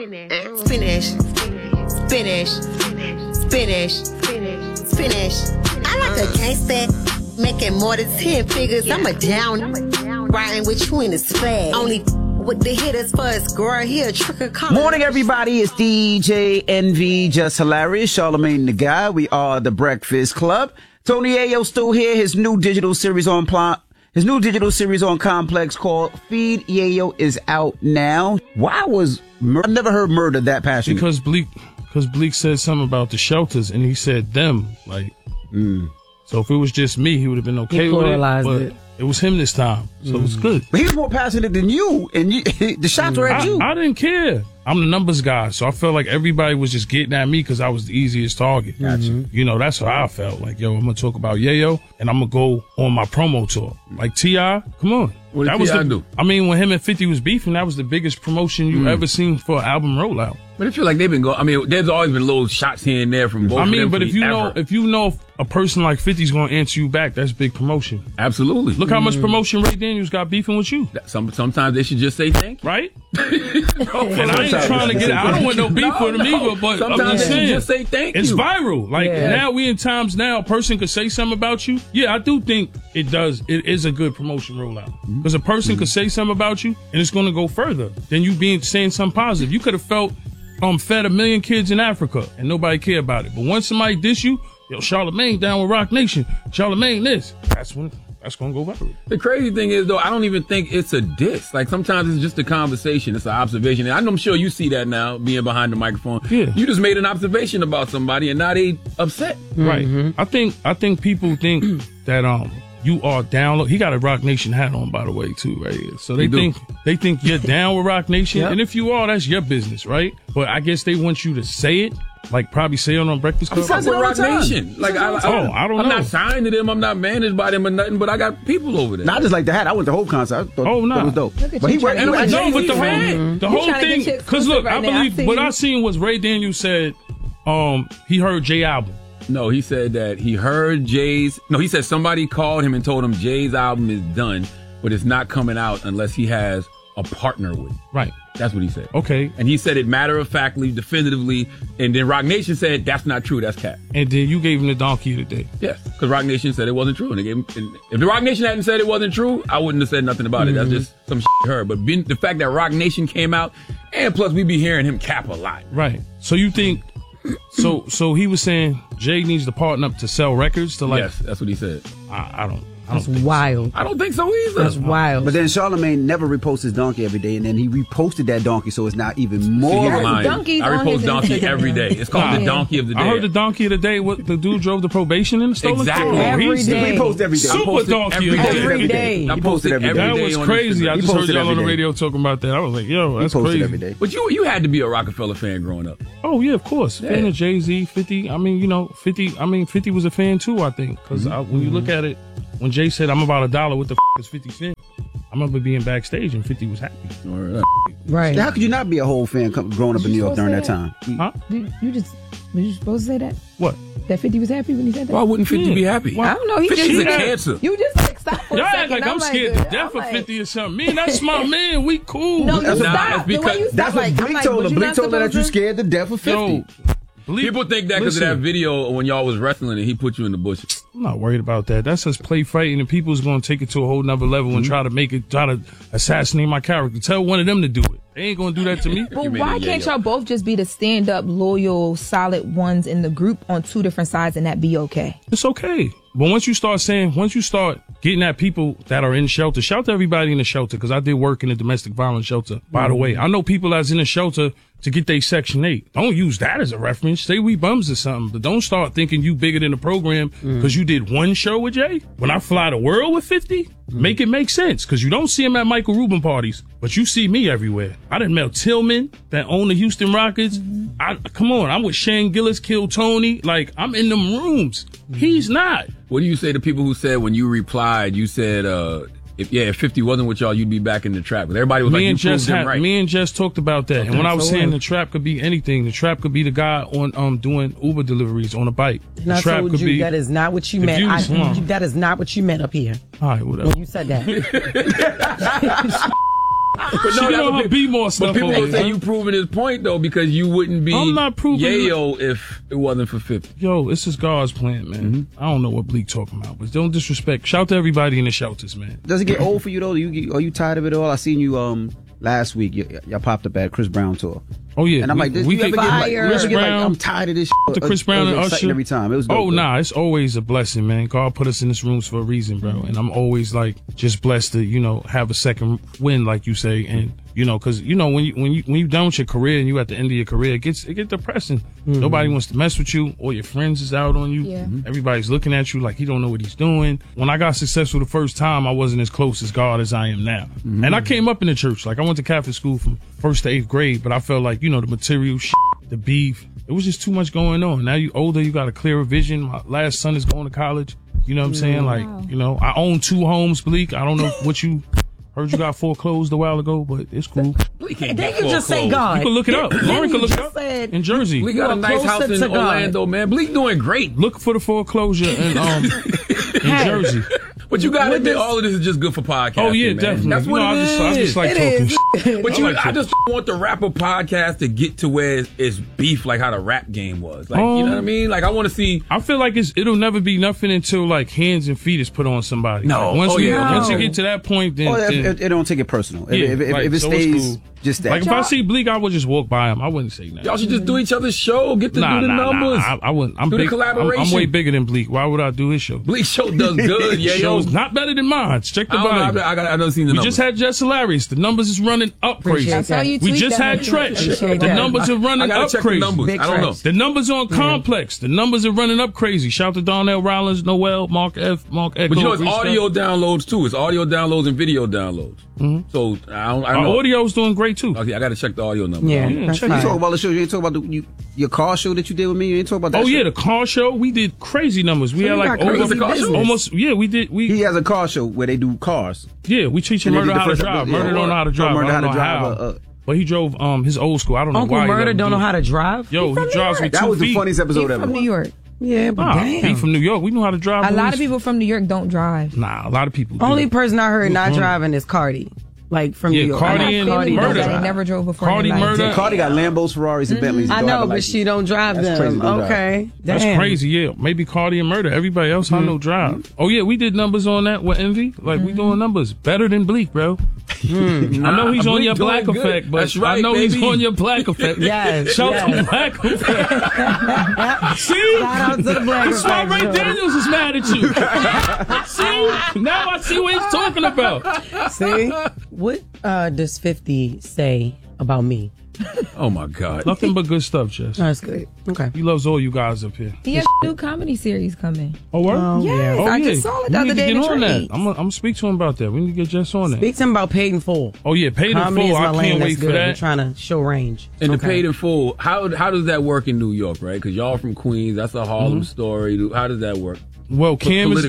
Spinach. Spinach. Spinach. Spinach. I like a gangsta making more than 10 figures. I'm a down riding with you in the swag. Only with the hitters first, girl, here, trick or color. Morning, everybody. It's DJ NV, Just Hilarious, Charlamagne the Guy. We are the Breakfast Club. Tony Ayo still here. His new digital series on Complex called Feed Yayo is out now. Why was I've never heard murder that passionate? Because Bleak said something about the shelters, and he said them. So if it was just me, he would have been okay with it. But it was him this time, so it was good. But he was more passionate than you, and the shots were at you. I didn't care. I'm the numbers guy, so I felt like everybody was just getting at me because I was the easiest target. Gotcha. You know, that's how I felt. Like, yo, I'm going to talk about Yayo, and I'm going to go on my promo tour. Like, T.I., come on. What did T.I. do? I mean, when him and 50 was beefing, that was the biggest promotion you ever seen for an album rollout. But I feel like they've been going. I mean, there's always been little shots here and there from both. I mean, but if you know a person like 50's going to answer you back, that's big promotion. Absolutely. Look how much promotion Ray Daniels got beefing with you. Sometimes they should just say thank you. Right? And I ain't trying to get it. I don't want no beef with him either, but sometimes I'm just saying, just say thank you. It's viral. Like, now we in times now, a person could say something about you. Yeah, I do think it does. It is a good promotion rollout. Because a person could say something about you, and it's going to go further than you saying something positive. You could have fed 1 million kids in Africa, and nobody cared about it. But once somebody diss you, yo, Charlamagne down with Rock Nation, Charlamagne this, that's going to go viral. The crazy thing is, though, I don't even think it's a diss. Like, sometimes it's just a conversation. It's an observation. And I'm sure you see that now, being behind the microphone. Yeah. You just made an observation about somebody, and now they upset. Right. I think people think that you are down. He got a Rock Nation hat on, by the way, too, right here. So they think you're down with Rock Nation, and if you are, that's your business, right? But I guess they want you to say it. Like, probably say it on Breakfast Club. I'm with Rock Nation. Like, I don't know. I'm not signed to them. I'm not managed by them or nothing, but I got people over there. Not just like the hat. I went to the whole concert. I thought it was dope. But the whole thing, because look, I believe what I seen was Ray Daniels said he heard Jay album. No, he said that he heard Jay's. No, he said somebody called him and told him Jay's album is done, but it's not coming out unless he has a partner with it. Right. That's what he said. Okay. And he said it matter-of-factly, definitively, and then Rock Nation said, that's not true, that's cap. And then you gave him the donkey of the day. Yes, because Rock Nation said it wasn't true. And they gave him, and if the Rock Nation hadn't said it wasn't true, I wouldn't have said nothing about it. That's just some shit I heard. But the fact that Rock Nation came out, and plus we be hearing him cap a lot. Right. So you think... So he was saying Jay needs to partner up to sell records to, like... Yes, that's what he said. I don't That's wild. I don't think so either. That's wild. But then Charlamagne never reposts his donkey every day, and then he reposted that donkey, so it's not even more. I repost donkey every day. It's called the donkey of the day. I heard the donkey of the day. What the dude drove the probation in the stolen exactly car. Every day. He posts every day. Super donkey every day. I posted every day. That was crazy. I just heard y'all on the radio talking about that. I was like, yo, that's crazy. Every day. But you had to be a Rockefeller fan growing up. Oh yeah, of course. Yeah. Fan of Jay-Z, 50. I mean, 50. I mean, 50 was a fan too. I think because when you look at it. When Jay said, I'm about $1, what the is 50 Cent? I remember being backstage and 50 was happy. Right. How could you not be a whole fan growing up in New York during that time? Huh? Were you supposed to say that? What? That 50 was happy when he said that? Why wouldn't 50 be happy? I don't know. He 50's a cancer. You just like stop for a second. Like I'm scared to death of 50 or something. Me, that's my man. We cool. No, you stop. The way you that's what Bleak told him. Bleak told him that you scared to death of 50. People think that because of that video when y'all was wrestling and he put you in the bushes. I'm not worried about that. That's just play fighting, and people's going to take it to a whole nother level and try to assassinate my character. Tell one of them to do it. They ain't going to do that to me. But why can't y'all both just be the stand-up, loyal, solid ones in the group on two different sides and that be okay? It's okay. But once you start getting at people that are in shelter, shout to everybody in the shelter, because I did work in a domestic violence shelter. By the way, I know people that's in the shelter to get their Section 8. Don't use that as a reference. Say we bums or something, but don't start thinking you bigger than the program because you did one show with Jay. When I fly the world with 50, make it make sense, because you don't see him at Michael Rubin parties, but you see me everywhere. I done met Tillman that owned the Houston Rockets. Come on, I'm with Shane Gillis, Kill Tony. Like, I'm in them rooms. He's not. What do you say to people who said when you replied, you said, if 50 wasn't with y'all, you'd be back in the trap? But everybody was me like, you proved them right. Me and Jess talked about that. Okay, and when I was saying the trap could be anything, the trap could be the guy on doing Uber deliveries on a bike. And I told you that is not what you meant. That is not what you meant up here. All right, whatever. When you said that. But she don't be more stuff. But people will say you proving his point though, because you wouldn't be. I'm not proving Yayo if it wasn't for 50. Yo, this is God's plan, man. Mm-hmm. I don't know what Bleak talking about, but don't disrespect. Shout to everybody in the shelters, man. Does it get old for you though? Are you tired of it all? I seen you last week. Y'all popped up at Chris Brown tour. Oh yeah, and I'm like, you ever get like, I'm tired of this shit. The Chris Brown and Usher every time. It was dope, nah, it's always a blessing, man. God put us in this rooms for a reason, bro. And I'm always like just blessed to have a second win, like you say, and because when you done with your career and you at the end of your career, it gets depressing. Mm-hmm. Nobody wants to mess with you. All your friends is out on you. Yeah. Everybody's looking at you like he don't know what he's doing. When I got successful the first time, I wasn't as close as God as I am now. Mm-hmm. And I came up in the church. Like I went to Catholic school from 1st to 8th grade, but I felt like the material shit, the beef. It was just too much going on. Now you older, you got a clearer vision. My last son is going to college. You know what I'm saying? Like, I own 2 homes, Bleak. I don't know what you heard you got foreclosed a while ago, but it's cool. Bleak can't get foreclosed. Just say God. You can look it up. Lauren can look it up. In Jersey. Bleak got a nice house in Orlando, man. Bleak doing great. Look for the foreclosure in Jersey. But you gotta admit, all of this is just good for podcasting. Oh yeah, man. definitely. That's what it is. I just like talking shit. But I just want the rapper podcast to get to where it's beef, like how the rap game was. Like, you know what I mean? Like, I want to see. I feel like it'll never be nothing until like hands and feet is put on somebody. No. Like, once you get to that point, then it don't take it personal. Yeah, if it stays just that. Like if I see Bleak, I would just walk by him. I wouldn't say nothing. Y'all should just do each other's show. Get to do the numbers. I wouldn't. I'm do big. The collaboration. I'm way bigger than Bleak. Why would I do his show? Bleak's show does good. Yeah, show's not better than mine. Check the volume. I don't see the numbers. We just had Jess Hilarious. The numbers is running up crazy. We just had Tretch. The numbers are running up crazy. I don't know. The numbers on Complex. The numbers are running up crazy. Shout to Donnell Rollins, Noel, Mark F, Mark Echo. But it's audio downloads too. It's audio downloads and video downloads. Mm-hmm. So I don't know. Our audio's doing great too. Okay, I got to check the audio number. Yeah, you talk about the show. You ain't talk about your car show that you did with me. You ain't talk about that. Oh yeah, the car show. We did crazy numbers. We had like almost. Yeah, we did. He has a car show where they do cars. Yeah, we teach him Murder how to drive. Murder don't know how to drive. I don't know how. But he drove his old school. I don't know Uncle why. Uncle Murder don't know how to drive? Yo, he drives with 2 feet. That was the funniest episode ever. From New York. Yeah, but damn. He from New York. We know how to drive. A lot of people from New York don't drive. Nah, a lot of people do. Only person I heard not driving is Cardi. Like from New York. Cardi and Murder. They never drove before. Cardi Murder. Cardi got Lambos, Ferraris, and Bentleys. I know, but she don't drive them. Okay. That's crazy, yeah. Maybe Cardi and Murder. Everybody else I know drive. Oh yeah, we did numbers on that with Envy. Like we doing numbers better than Bleak, bro. I know he's on your Black Effect, but that's right, I know baby. he's on your Black Effect. Yes. Shout out to Black Effect. See? Shout out to the Black That's why Effect. Ray Daniels is mad at you. See? Now I see what he's talking about. See? What does 50 say about me? Oh my God. Nothing but good stuff, Jess. That's good. Okay. He loves all you guys up here. He has a new comedy series coming. Oh, what? Yes, I just saw it the other day. Get on that. I'm gonna speak to him about that. We need to get Jess on that. Speak to him about Paid in Full. Oh yeah, Paid in Full. I can't wait for that. We're trying to show range. And the Paid in Full, how does that work in New York, right? Because y'all from Queens, that's a Harlem story. How does that work? Well, Cam is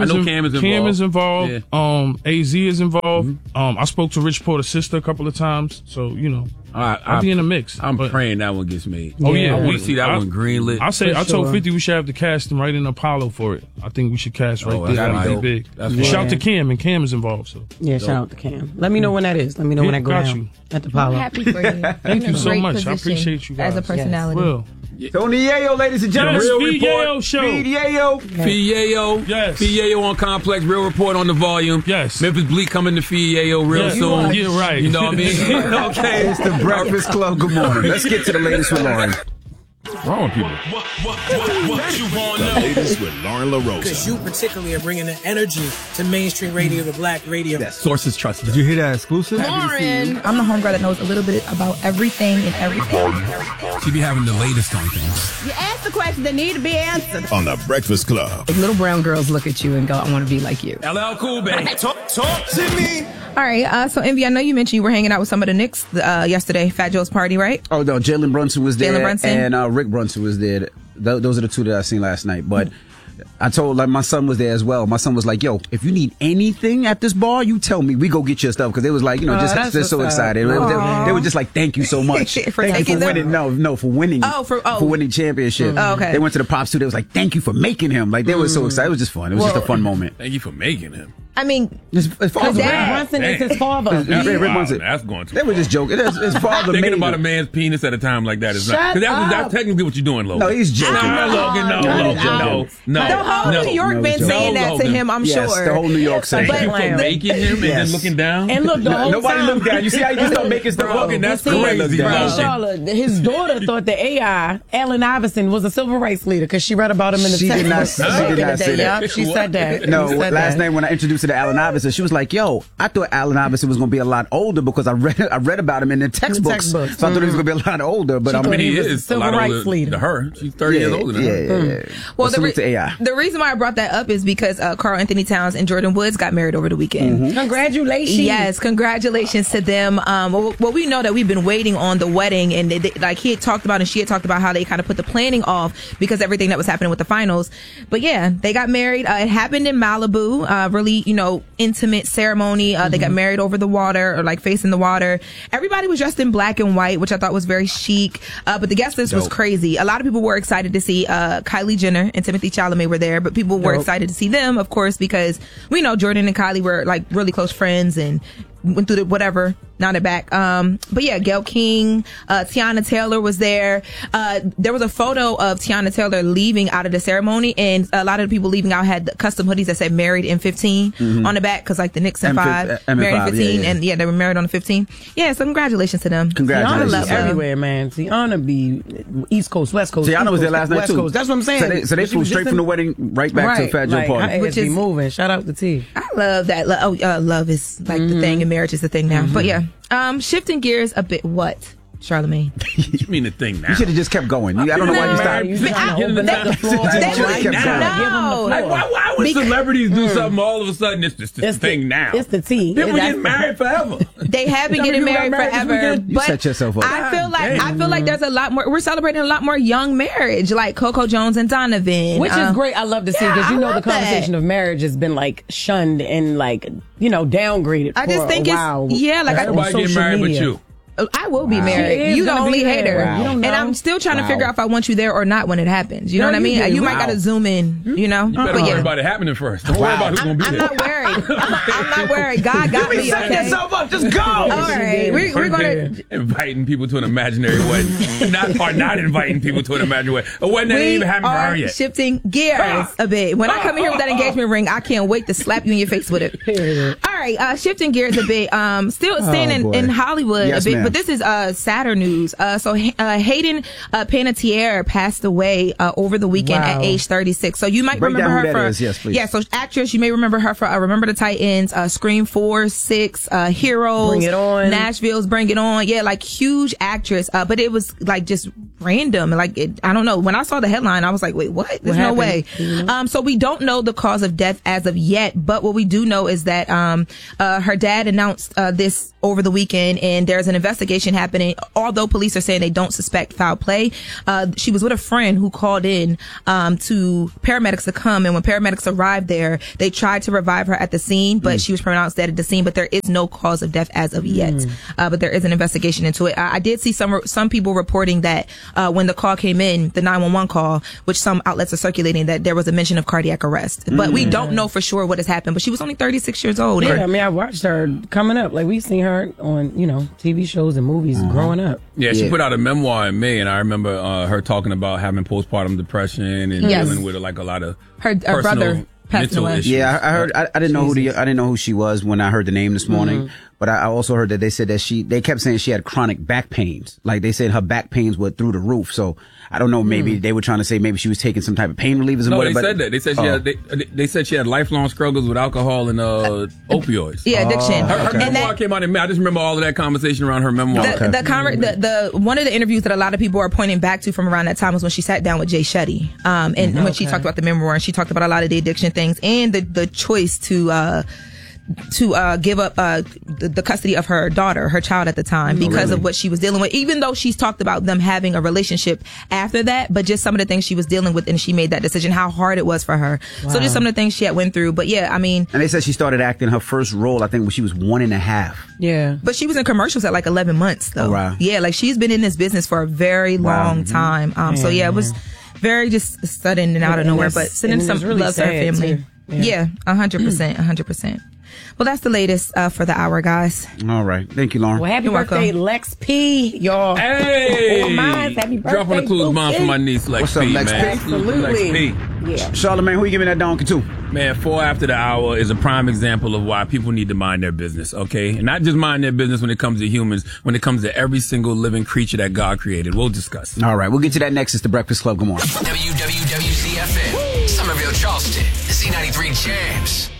involved. Yeah. AZ is involved. I spoke to Rich Porter's sister a couple of times, so I'll be in the mix. I'm praying that one gets made. Oh yeah, I want to see that one greenlit. I told 50 we should have to cast him right in Apollo for it. I think we should cast right there. That'd be big. Shout to Cam, and Cam is involved. So shout out to Cam. Let me know when that is. Let me know when I go down at the Apollo. I'm happy for you. Thank you so much. I appreciate you guys. As a personality. Well. Tony Yayo, ladies and gentlemen. Real Feed Report. Yayo show. Feed Yayo. Feed Yayo. Yes. Feed Yayo on Complex. Real Report on the volume. Yes. Memphis Bleak coming to Feed Yayo real soon. Yeah, right. You know what I mean? Okay. It's the Breakfast Club. Good morning. Let's get to the latest with Lauren. What's wrong with people? What you want to know? The latest with Lauren LaRosa. Because you particularly are bringing the energy to mainstream radio, the black radio. Yes. Sources trusted. Did you hear that exclusive? Lauren. I'm the homegirl that knows a little bit about everything and everything. She be having the latest on things. You ask the questions that need to be answered. On the Breakfast Club. Like little brown girls look at you and go, I want to be like you. LL Cool, baby. Talk to me. All right, so Envy, I know you mentioned you were hanging out with some of the Knicks yesterday, Fat Joe's party, right? Oh, no, Jalen Brunson was there. Jalen Brunson? And Rick Brunson was there. Those are the two that I seen last night. But I told, my son was there as well. My son was like, yo, if you need anything at this bar, you tell me. We go get your stuff. Because they was like, just so excited. They were just like, thank you so much. for winning. For winning. For winning championship. Oh, okay. They went to the Pops too. They was like, thank you for making him. Like, they were so excited. It was just fun. It was just a fun moment. Thank you for making him. I mean, his father. Ray Brunson is his father. Ray Brunson. That's going to. They were just joking. His father Thinking made about him. a man's penis at a time like that is not. Shut Because up. that's technically what you're doing, Logan. No, he's joking. No, Logan, no. the whole New York been saying that to him, I'm Yes, sure. the whole New York saying Thank that. you for making him and Yes. then looking down. And look, the whole Nobody time, looked down. You see how you just start making stuff up? Logan, that's See, crazy. Charlotte, his daughter thought the AI, Allen Iverson, was a civil rights leader because she read about him in the She did not- textbook. she did not say that. Yep, she said that. No, She said last that. night when I introduced her to Allen Iverson, she was like, "Yo, I thought Allen Iverson was going to be a lot older because I read about him in the textbooks. So I thought he was going to be a lot older." But She I thought mean, he He was a is a civil lot rights older leader. to her. She's 30 years older than her. yeah. Well, Salute to AI. the reason why I brought that up is because Karl Anthony Towns and Jordan Woods got married over the weekend. Congratulations. Yes, congratulations to them. Well, we know that we've been waiting on the wedding, and like he had talked about and she had talked about how they kind of put the planning off because of everything that was happening with the finals. But yeah, they got married. It happened in Malibu. Really, intimate ceremony. They got married over the water, or like facing the water. Everybody was dressed in black and white, which I thought was very chic. But the guest list was crazy. A lot of people were excited to see Kylie Jenner and Timothée Chalamet were there, but people were excited to see them, of course, because we know Jordan and Kylie were like really close friends and went through the whatever. Now they're back. But yeah, Gayle King, Tiana Taylor was there. There was a photo of Tiana Taylor leaving out of the ceremony, and a lot of the people leaving out had custom hoodies that said "Married in 15" on the back, because like the Knicks in 5, married in 15, and they were married on the 15. Yeah, so congratulations to them. Congratulations. Tiana be everywhere, man. Tiana be East Coast, West Coast. Tiana was there last night West too. Coast. That's what I'm saying. So they flew straight from the wedding right back to Fat Joe party. Which is moving. Shout out to T. I love that. Love is like the thing, and marriage is the thing now. But yeah, shifting gears a bit. What, Charlamagne? You mean the thing now? You should have just kept going. I don't know why you stopped. You trying to open up the floor. Why would celebrities do something all of a sudden? It's the thing now. It's the T. People get married forever. They have been getting married forever. You set yourself up. I feel like there's a lot more. We're celebrating a lot more young marriage, like Coco Jones and Donovan, which is great. I love to see, because the conversation of marriage has been like shunned and like downgraded. I just think a while. Everybody getting married but you. I will be married. You the only hater. Wow. And I'm still trying to figure out if I want you there or not when it happens. You know what I mean? You might got to zoom in, You better worry about it happening first. Don't worry about who's going to be there. I'm not worried. I'm not worried. God got me. Set yourself up. Just go. All right. We're going to... Inviting people to an imaginary wedding. not inviting people to an imaginary wedding. A wedding that ain't even happened for her yet. Shifting gears a bit. When I come in here with that engagement ring, I can't wait to slap you in your face with it. All right. Shifting gears a bit. Still staying in Hollywood a bit, but this is sadder news. So Hayden Panettiere passed away over the weekend at age 36. So you might remember her for yes, please. Yeah, so actress, you may remember her for Remember the Titans, Scream 4, 6, Heroes, Bring It On, Nashville's Bring It On. Yeah, like huge actress. But it was like just random. Like I don't know. When I saw the headline, I was like, wait, what? There's no way. So we don't know the cause of death as of yet. But what we do know is that her dad announced this over the weekend, and there's an investigation happening. Although police are saying they don't suspect foul play, she was with a friend who called in to paramedics to come, and when paramedics arrived there, they tried to revive her at the scene, but she was pronounced dead at the scene. But there is no cause of death as of yet. But there is an investigation into it. I did see some people reporting that when the call came in, the 911 call, which some outlets are circulating, that there was a mention of cardiac arrest. But we don't know for sure what has happened. But she was only 36 years old. Yeah, I mean, I watched her coming up. Like, we've seen her on, TV shows and movies growing up. Yeah, she put out a memoir in May, and I remember her talking about having postpartum depression and dealing with like a lot of her brother mental issues. Yeah, I heard. I didn't know I didn't know who she was when I heard the name this morning. But I also heard that they said that they kept saying she had chronic back pains. Like they said her back pains were through the roof. So I don't know. Maybe they were trying to say maybe she was taking some type of pain relievers. No, they said that. They said they said she had lifelong struggles with alcohol and opioids. Yeah, addiction. Her memoir came out in May. I just remember all of that conversation around her memoir. The one of the interviews that a lot of people are pointing back to from around that time was when she sat down with Jay Shetty, and when she talked about the memoir, and she talked about a lot of the addiction things and the choice to give up the custody of her daughter, her child at the time, because of what she was dealing with, even though she's talked about them having a relationship after that, but just some of the things she was dealing with, and she made that decision, how hard it was for her. Wow. So just some of the things she had went through. But yeah, I mean, and they said she started acting her first role, I think, when she was 1.5. Yeah. But she was in commercials at like 11 months though. Oh, wow. Yeah, like she's been in this business for a very long time. So yeah, it was very just sudden and out of nowhere, but sending some love to her family. Yeah, 100%, 100%. Well, that's the latest for the hour, guys. All right. Thank you, Lauren. Well, happy You're birthday, welcome. Lex P, y'all. Hey! Happy birthday. Dropping a clues bomb for my niece, Lex What's up, P, Lex man. P? Absolutely. Lex P. Yeah. Charlamagne, who you giving that donkey to? Man, 4 after the hour is a prime example of why people need to mind their business, okay? And not just mind their business when it comes to humans, when it comes to every single living creature that God created. We'll discuss. All right. We'll get to that next. It's the Breakfast Club. Good morning. WWWZFM. Somerville, Charleston. Z93 Jams.